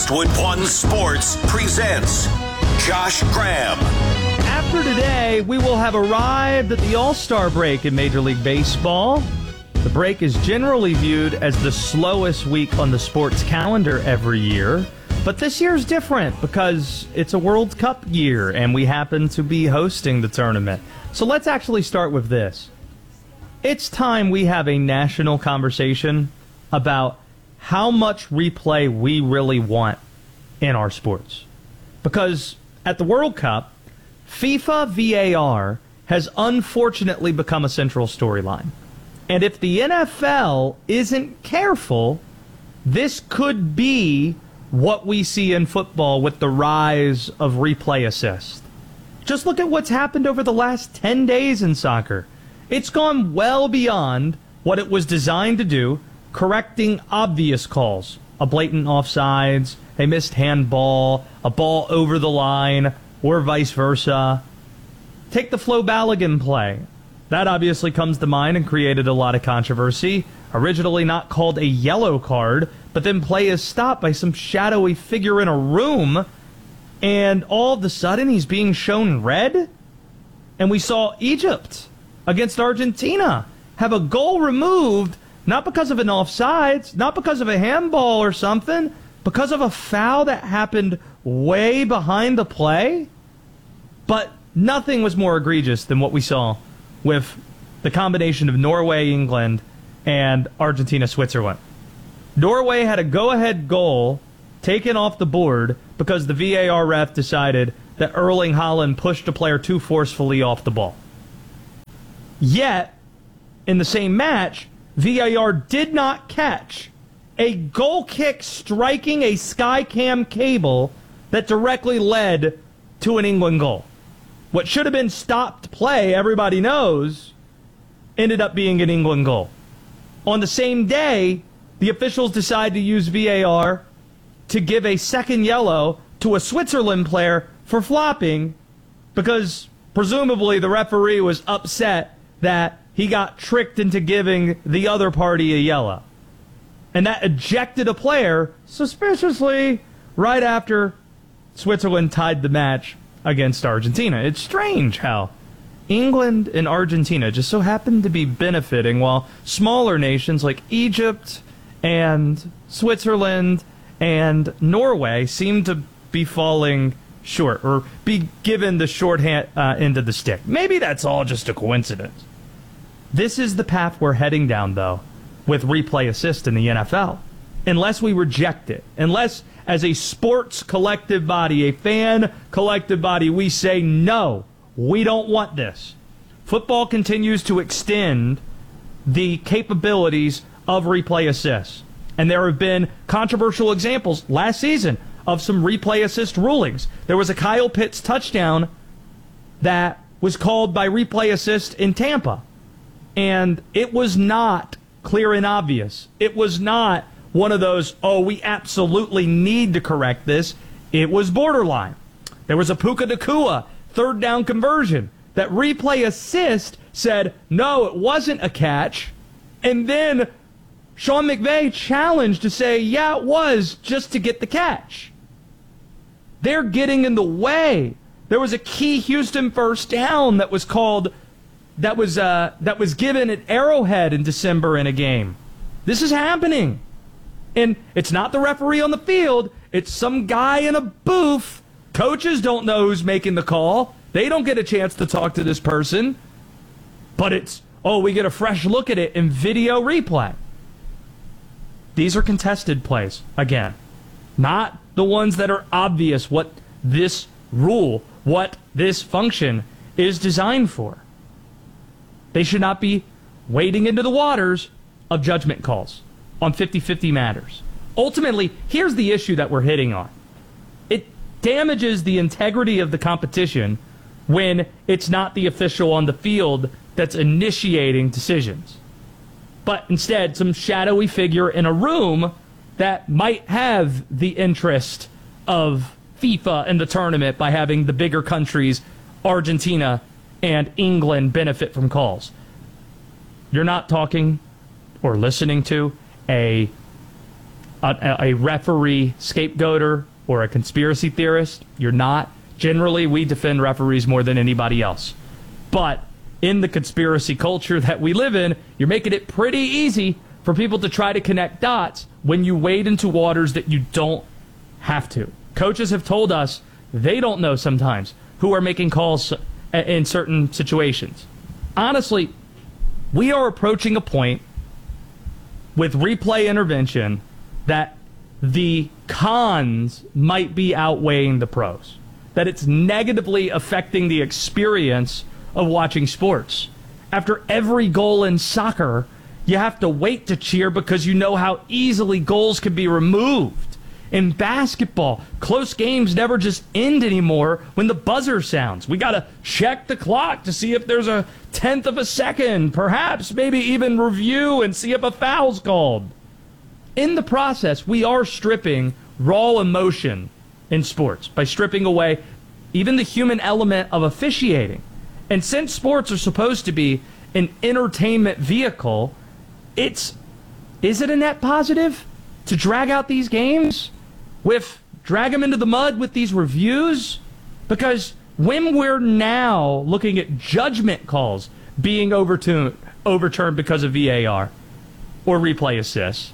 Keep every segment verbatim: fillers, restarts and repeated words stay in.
Westwood One Sports presents Josh Graham. After today, we will have arrived at the All-Star break in Major League Baseball. The break is generally viewed as the slowest week on the sports calendar every year. But this year's different because it's a World Cup year and we happen to be hosting the tournament. So let's actually start with this. It's time we have a national conversation about how much replay we really want in our sports. Because at the World Cup, FIFA V A R has unfortunately become a central storyline. And if the N F L isn't careful, this could be what we see in football with the rise of replay assist. Just look at what's happened over the last ten days in soccer. It's gone well beyond what it was designed to do, correcting obvious calls. A blatant offsides, a missed handball, a ball over the line, or vice versa. Take the Flo Balogun play. That obviously comes to mind and created a lot of controversy. Originally not called a yellow card, but then play is stopped by some shadowy figure in a room, and all of a sudden he's being shown red? And we saw Egypt against Argentina have a goal removed, not because of an offsides, not because of a handball or something, because of a foul that happened way behind the play. But nothing was more egregious than what we saw with the combination of Norway, England, and Argentina, Switzerland. Norway had a go-ahead goal taken off the board because the V A R ref decided that Erling Haaland pushed a player too forcefully off the ball. Yet, in the same match, V A R did not catch a goal kick striking a Skycam cable that directly led to an England goal. What should have been stopped play, everybody knows, ended up being an England goal. On the same day, the officials decided to use V A R to give a second yellow to a Switzerland player for flopping because presumably the referee was upset that he got tricked into giving the other party a yellow. And that ejected a player suspiciously right after Switzerland tied the match against Argentina. It's strange how England and Argentina just so happen to be benefiting while smaller nations like Egypt and Switzerland and Norway seem to be falling short or be given the short hand, uh, end of the stick. Maybe that's all just a coincidence. This is the path we're heading down, though, with replay assist in the N F L. Unless we reject it, unless as a sports collective body, a fan collective body, we say, no, we don't want this. Football continues to extend the capabilities of replay assist. And there have been controversial examples last season of some replay assist rulings. There was a Kyle Pitts touchdown that was called by replay assist in Tampa. And it was not clear and obvious. It was not one of those, oh, we absolutely need to correct this. It was borderline. There was a Puka Nacua third down conversion that replay assist said, no, it wasn't a catch. And then Sean McVay challenged to say, yeah, it was, just to get the catch. They're getting in the way. There was a key Houston first down that was called that was uh, that was given at Arrowhead in December in a game. This is happening. And it's not the referee on the field. It's some guy in a booth. Coaches don't know who's making the call. They don't get a chance to talk to this person. But it's, oh, we get a fresh look at it in video replay. These are contested plays, again. Not the ones that are obvious what this rule, what this function is designed for. They should not be wading into the waters of judgment calls on fifty-fifty matters. Ultimately, here's the issue that we're hitting on. It damages the integrity of the competition when it's not the official on the field that's initiating decisions, but instead some shadowy figure in a room that might have the interest of FIFA and the tournament by having the bigger countries, Argentina and England, benefit from calls. You're not talking or listening to a a, a referee scapegoater or a conspiracy theorist. You're not. Generally, we defend referees more than anybody else. But in the conspiracy culture that we live in, you're making it pretty easy for people to try to connect dots when you wade into waters that you don't have to. Coaches have told us they don't know sometimes who are making calls in certain situations. Honestly, we are approaching a point with replay intervention that the cons might be outweighing the pros, that it's negatively affecting the experience of watching sports. After every goal in soccer, you have to wait to cheer because you know how easily goals can be removed. In basketball, close games never just end anymore when the buzzer sounds. We got to check the clock to see if there's a tenth of a second, perhaps maybe even review and see if a foul's called. In the process, we are stripping raw emotion in sports by stripping away even the human element of officiating. And since sports are supposed to be an entertainment vehicle, it's is it a net positive to drag out these games? With drag them into the mud with these reviews? Because when we're now looking at judgment calls being overturned, overturned because of V A R or replay assists,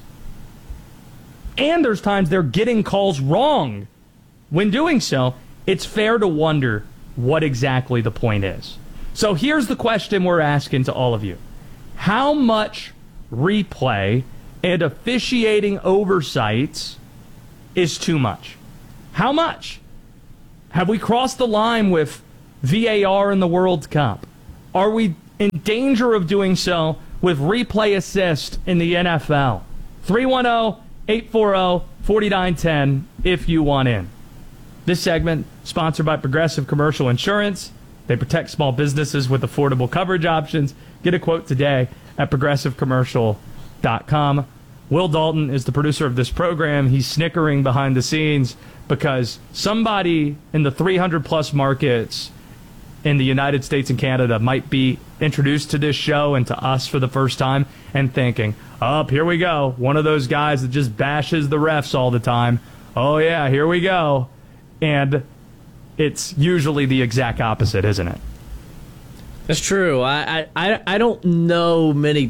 and there's times they're getting calls wrong when doing so, it's fair to wonder what exactly the point is. So here's the question we're asking to all of you. How much replay and officiating oversights is too much? How much? Have we crossed the line with V A R in the World Cup? Are we in danger of doing so with replay assist in the N F L? three one zero, eight four zero, four nine one zero if you want in. This segment sponsored by Progressive Commercial Insurance. They protect small businesses with affordable coverage options. Get a quote today at progressive commercial dot com. Will Dalton is the producer of this program. He's snickering behind the scenes because somebody in the three hundred plus markets in the United States and Canada might be introduced to this show and to us for the first time and thinking, oh, here we go. One of those guys that just bashes the refs all the time. Oh, yeah, here we go. And it's usually the exact opposite, isn't it? That's true. I, I, I don't know many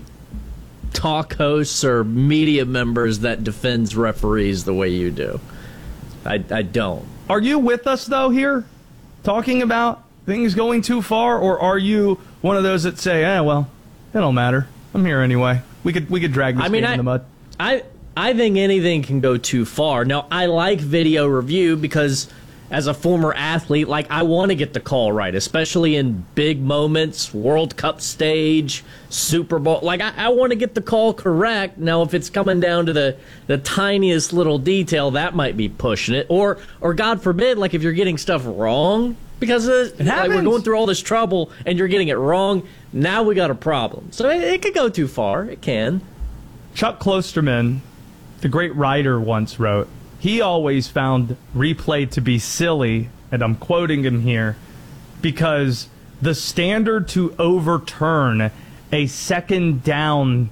talk hosts or media members that defends referees the way you do. I, I don't. Are you with us, though, here, talking about things going too far, or are you one of those that say, eh, well, it don't matter. I'm here anyway. We could we could drag this I mean, game I, in the mud. I, I think anything can go too far. Now, I like video review because as a former athlete, like, I want to get the call right, especially in big moments, World Cup stage, Super Bowl. Like, I, I want to get the call correct. Now, if it's coming down to the, the tiniest little detail, that might be pushing it. Or, or God forbid, like, if you're getting stuff wrong, because uh, like, we're going through all this trouble and you're getting it wrong, now we got a problem. So it, it could go too far. It can. Chuck Klosterman, the great writer, once wrote, he always found replay to be silly, and I'm quoting him here, because the standard to overturn a second down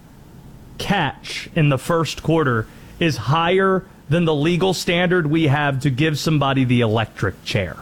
catch in the first quarter is higher than the legal standard we have to give somebody the electric chair.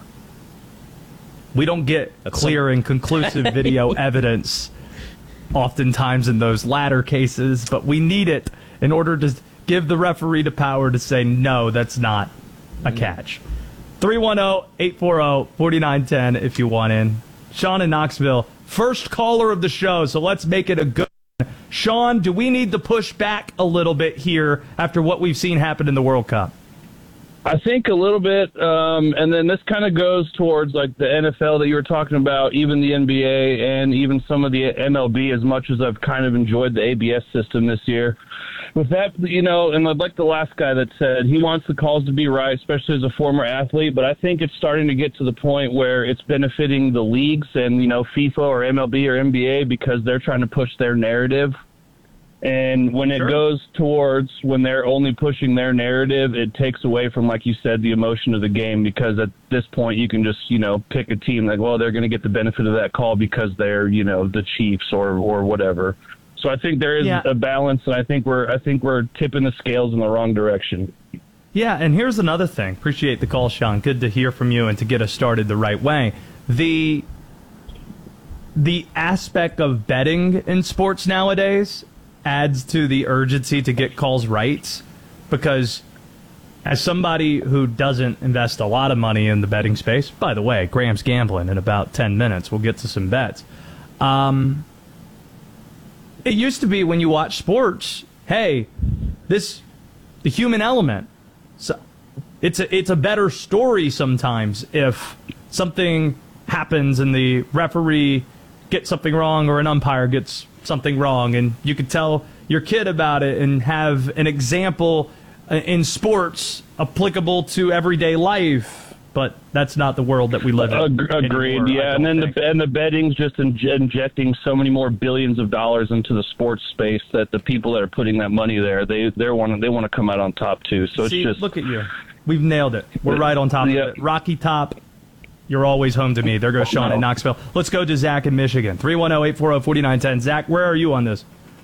We don't get That's clear and conclusive video evidence oftentimes in those latter cases, but we need it in order to give the referee the power to say, no, that's not a catch. three one zero, eight four zero, four nine one zero if you want in. Sean in Knoxville, first caller of the show, so let's make it a good one. Sean, do we need to push back a little bit here after what we've seen happen in the World Cup? I think a little bit, um, and then this kind of goes towards like the N F L that you were talking about, even the N B A and even some of the M L B, as much as I've kind of enjoyed the A B S system this year. With that, you know, and like the last guy that said, he wants the calls to be right, especially as a former athlete, but I think it's starting to get to the point where it's benefiting the leagues and, you know, FIFA or M L B or N B A because they're trying to push their narrative. And when it sure. goes towards when they're only pushing their narrative, it takes away from, like you said, the emotion of the game, because at this point you can just, you know, pick a team like, well, they're going to get the benefit of that call because they're, you know, the Chiefs or, or whatever. So I think there is Yeah. a balance, and I think we're I think we're tipping the scales in the wrong direction. Yeah, and here's another thing. Appreciate the call, Sean. Good to hear from you and to get us started the right way. The the aspect of betting in sports nowadays adds to the urgency to get calls right, because as somebody who doesn't invest a lot of money in the betting space, by the way, Graham's gambling in about ten minutes. We'll get to some bets. Um, it used to be when you watch sports, hey, this the human element. So it's a it's a better story sometimes if something happens and the referee gets something wrong or an umpire gets something wrong, and you could tell your kid about it and have an example in sports applicable to everyday life. But that's not the world that we live in. Ag- Agreed. anymore, Yeah, and then think. the and the betting's just inj- injecting so many more billions of dollars into the sports space that the people that are putting that money there, they they want they want to come out on top too. So See, it's just look at you. We've nailed it. We're right on top Yeah. of it. Rocky Top, you're always home to me. There goes Sean in Knoxville. Let's go to Zach in Michigan. three one zero, eight four zero, four nine one zero. Zach, where are you on this?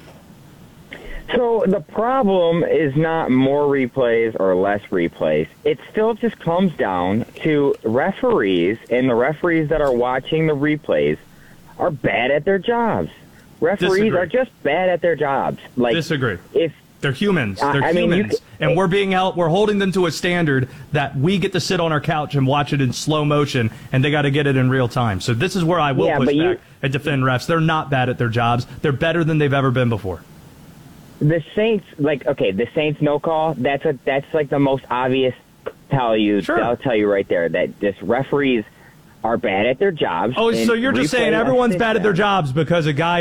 So the problem is not more replays or less replays. It still just comes down to referees, and the referees that are watching the replays are bad at their jobs. Referees Disagree. are just bad at their jobs. Like Disagree. if They're humans. I- They're I mean, you humans. c- and we're being held, we're holding them to a standard that we get to sit on our couch and watch it in slow motion, and they got to get it in real time. So this is where I will Yeah, push but you- back and defend refs. They're not bad at their jobs. They're better than they've ever been before. the Saints, like okay, the Saints no call. That's a that's like the most obvious. Tell you, Sure. I'll tell you right there that just referees are bad at their jobs. Oh, and so you're just saying replay everyone's assists bad at their them. jobs because a guy